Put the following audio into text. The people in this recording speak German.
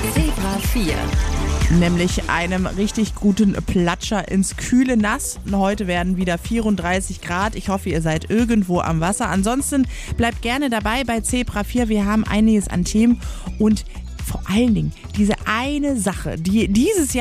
Zebra 4. Nämlich einem richtig guten Platscher ins kühle Nass. Heute werden wieder 34 Grad. Ich hoffe, ihr seid irgendwo am Wasser. Ansonsten bleibt gerne dabei bei Zebra 4. Wir haben einiges an Themen und vor allen Dingen diese eine Sache, die dieses Jahr